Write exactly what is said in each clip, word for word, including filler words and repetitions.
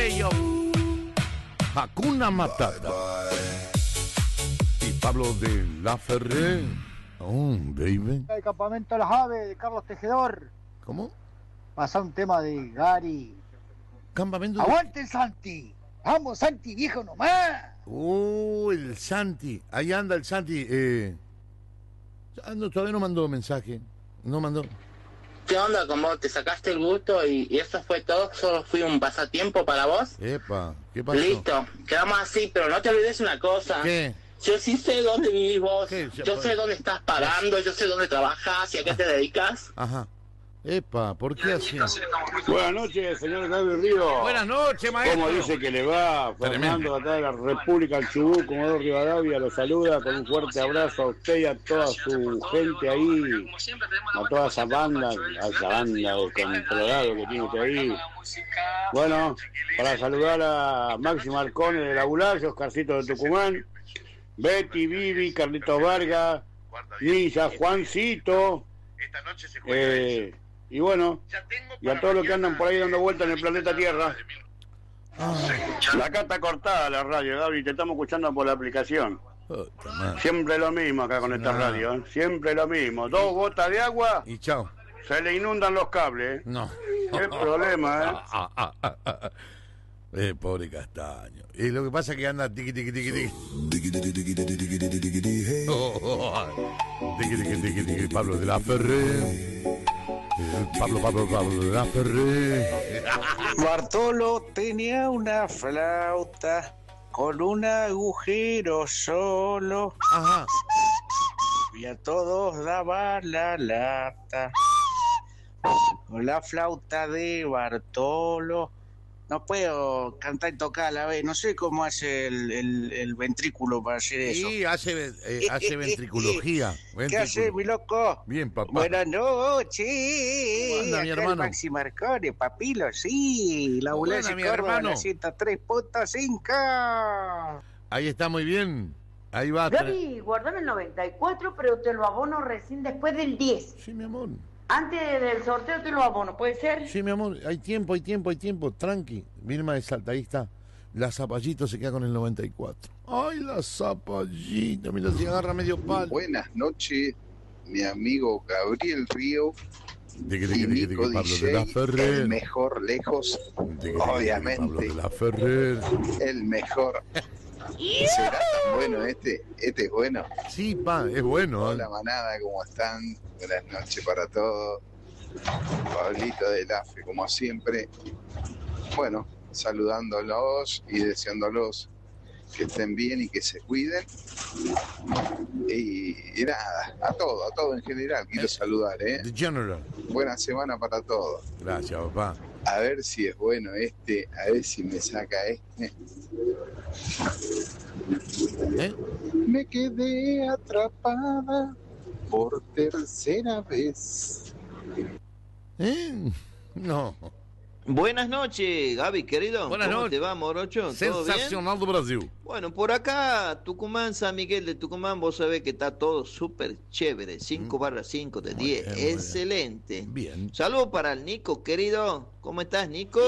Ey, yo. Hakuna Matata. Y Pablo de la Ferré. Oh, baby. El campamento de las aves de Carlos Tejedor. ¿Cómo? Pasa un tema de Gary. Campamento de... ¡Aguante el Santi! ¡Vamos, Santi, viejo nomás! Oh, el Santi. Ahí anda el Santi. Eh... Ando, todavía no mandó mensaje. No mandó. ¿Qué onda con vos? ¿Te sacaste el gusto y, y eso fue todo? ¿Solo fui un pasatiempo para vos? Epa, ¿qué pasó? Listo, quedamos así, pero no te olvides una cosa. ¿Qué? Yo sí sé dónde vivís vos. ¿Qué? Yo sé dónde estás parando, yo sé dónde trabajás y a qué te dedicas. Ajá. Epa, ¿por qué así? Buenas noches, señor Gaby Río. Buenas noches, maestro. ¿Cómo dice que le va? Fernando, acá de la República del Chubut, Comodoro Rivadavia, lo saluda con un fuerte abrazo a usted y a toda su gente ahí, a toda esa banda, a esa banda de controlado que tiene usted ahí. Bueno, para saludar a Máximo Arcone de la Bulaya, Oscarcito de Tucumán, Betty, Vivi, Carlitos Vargas, Ninja, Juancito, eh, y bueno, y a todos los que andan por ahí dando vueltas en el planeta Tierra. La acá está cortada la radio, Gaby, te estamos escuchando por la aplicación. Siempre lo mismo acá con esta radio, ¿eh? Siempre lo mismo. Dos gotas de agua y chao. Se le inundan los cables. No. Qué problema, ¿eh? Ah, ah, ah, ah. Eh, pobre Castaño. Y lo que pasa es que anda tiqui tiqui tiqui tiqui. Oh, oh, oh. Tiqui tiqui tiqui tiqui. Pablo de la Ferré. Pablo, Pablo, Pablo de la Ferré. Bartolo tenía una flauta con un agujero solo. Ajá. Y a todos daba la lata. Con la flauta de Bartolo. No puedo cantar y tocar a la vez. No sé cómo hace el, el, el ventrículo para hacer eso. Sí, hace, eh, hace ventriculogía. ¿Qué hace, mi loco? Bien, papá. Buenas noches. ¿Cómo anda, mi hermano? Maxi Marcone, papilo, sí. La ambulancia mi Córdoba, hermano. la ciento tres punto cinco. Ahí está muy bien. Ahí va. Gaby, guardame el noventa y cuatro, pero te lo abono recién después del diez. Sí, mi amor. Antes del sorteo te lo abono, ¿puede ser? Sí, mi amor, hay tiempo, hay tiempo, hay tiempo, tranqui. Vilma de Salta, ahí está. La Zapallito se queda con el noventa y cuatro. Ay, la Zapallito, mira si agarra medio palo. Buenas noches, mi amigo Gabriel Río. Dique, dique, dique, dique, Pablo D J, de la Ferrer. El mejor lejos, Dique, dique, obviamente. Pablo de la Ferrer. El mejor. ¿Será tan bueno este? Este es bueno. Sí, pa, es bueno. Hola, manada, ¿cómo están? Buenas noches para todos. Pablito del A F E, como siempre. Bueno, saludándolos y deseándolos que estén bien y que se cuiden. Y, y nada, a todo, a todo en general quiero saludar, ¿eh? The General. Buena semana para todos. Gracias, papá. A ver si es bueno este, a ver si me saca este. ¿Eh? Me quedé atrapada por tercera vez. ¿Eh? No. Buenas noches, Gaby, querido. Buenas ¿Cómo noches. te va, morocho? ¿Todo Sensacional bien? do Brasil. Bueno, por acá, Tucumán, San Miguel de Tucumán, vos sabés que está todo súper chévere. cinco barra cinco de diez. bien, muy bien. Excelente. Bien. Saludos para el Nico, querido. ¿Cómo estás, Nico?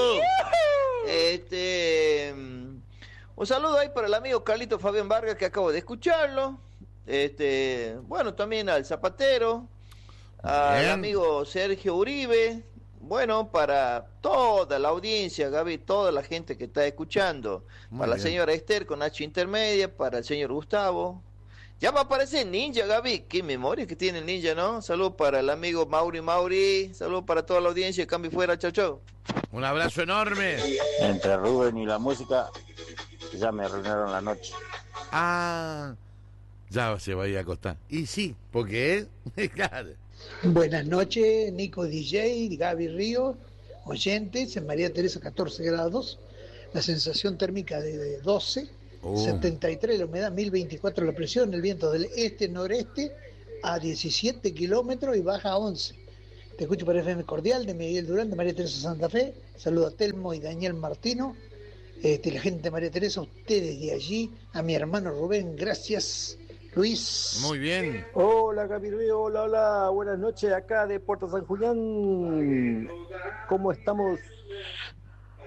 Este. mm, Un saludo ahí para el amigo Carlito Fabián Vargas, que acabo de escucharlo. Este. Bueno, también al Zapatero. Al Bien. amigo Sergio Uribe. Bueno, para toda la audiencia, Gaby, toda la gente que está escuchando. Muy para la bien. señora Esther con H intermedia, para el señor Gustavo. Ya va a aparecer Ninja, Gaby. Qué memoria que tiene el Ninja, ¿no? Saludos para el amigo Mauri Mauri. Saludos para toda la audiencia. Cambio fuera, chau, chau. Un abrazo enorme. Entre Rubén y la música, ya me arruinaron la noche. Ah, ya se va a ir a acostar. Y sí, porque es, claro. Buenas noches, Nico D J, Gaby Río, oyentes, en María Teresa catorce grados, la sensación térmica de, de doce, Oh. setenta y tres la humedad, mil veinticuatro la presión, el viento del este-noreste a diecisiete kilómetros y baja a once. Te escucho por F M Cordial de Miguel Durán, de María Teresa Santa Fe, saludo a Telmo y Daniel Martino, este, la gente de María Teresa, ustedes de allí, a mi hermano Rubén, gracias. Luis. Muy bien. Hola Gaby Río, hola, hola, buenas noches acá de Puerto San Julián. ¿Cómo estamos?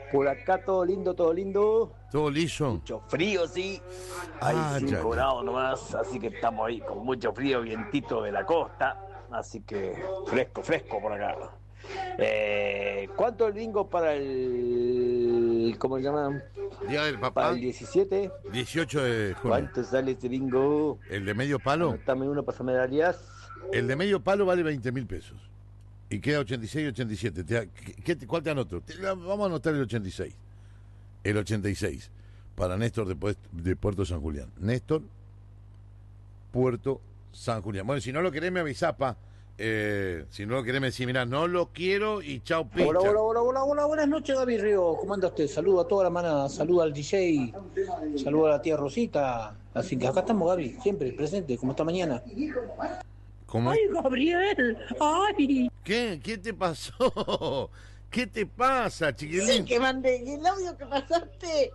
Por acá todo lindo, todo lindo. Todo liso. Mucho frío, sí. Hay Ah, ya, cinco ya. grados nomás, así que estamos ahí con mucho frío, vientito de la costa. Así que fresco, fresco por acá. Eh, ¿Cuánto el bingo para el... ¿Cómo se llama? Día del papá. Para el diecisiete. dieciocho de junio. ¿Cuánto sale este bingo? ¿El de medio palo? Dame uno, pásame el alias. El de medio palo vale veinte mil pesos. Y queda ochenta y seis y ochenta y siete. Te, ¿qué, te- ¿Cuál te anoto? Te- vamos a anotar el ochenta y seis. El ochenta y seis. Para Néstor de, Puest- de Puerto San Julián. Néstor, Puerto San Julián. Bueno, si no lo querés me avisás, pa. Eh, si no lo querés me decís, mirá, no lo quiero y chau, pincha. Hola, hola, hola, hola, hola, buenas noches, Gaby Río. ¿Cómo anda usted? Saludo a toda la manada, saludo al D J, saludo a la tía Rosita. Así que acá estamos, Gaby, siempre presente, como esta mañana. ¿Cómo? Ay, Gabriel, ay. ¿Qué? ¿Qué te pasó? ¿Qué te pasa, chiquilín? Sí, que mandé el audio que pasaste.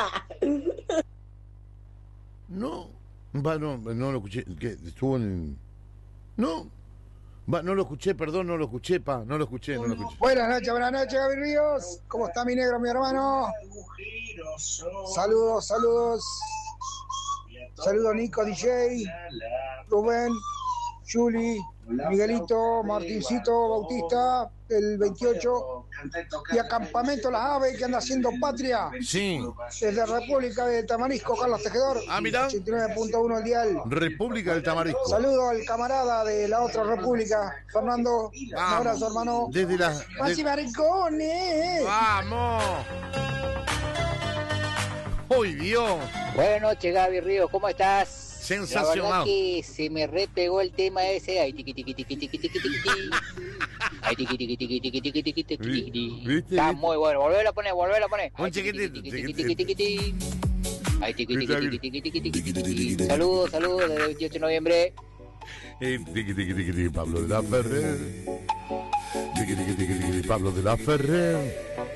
No, va, no, no lo escuché. ¿Qué? ¿Estuvo en...? No, va, no lo escuché, perdón, no lo escuché, pa, no lo escuché, no lo escuché. Buenas noches, buenas noches, Gaby Ríos. ¿Cómo está mi negro, mi hermano? Saludos, saludos. Saludos, Nico, D J, Rubén, Juli, Miguelito, Martincito, Bautista, el veintiocho. Y a Campamento Las Aves, que anda haciendo patria. Sí. Desde República de Tamarisco, Carlos Tejedor. Ah, mirá. ochenta y nueve punto uno el dial. República del Tamarisco. Saludo al camarada de la otra república, Fernando. Un abrazo, hermano. Desde la... ¡Más y maricones! ¡Vamos! ¡Uy, Dios! Buenas noches, Gaby Ríos, ¿cómo estás? Sensacional. La verdad que se me repegó el tema ese. Ay, tiqui, tiqui, tiqui, tiqui, tiqui, tiqui, tiqui. Ay, tiqui, tiqui, tiqui, tiqui, tiqui, tiqui, tiqui, tiqui. ¿Viste? Está muy bueno, volvelo a poner, volvelo a poner. Un Ay, tiqui, chiquitito, tiqui, tiqui, tiqui, tiqui, tiqui. Ay, tiqui, tiqui, tiqui, tiqui, tiqui, tiqui, tiqui. Saludos, saludos, desde el veintiocho de noviembre. El tiqui, tiqui, tiqui, tiqui, Pablo de la Ferrer. Tiqui, tiqui, tiqui, tiqui, Pablo de la Ferrer.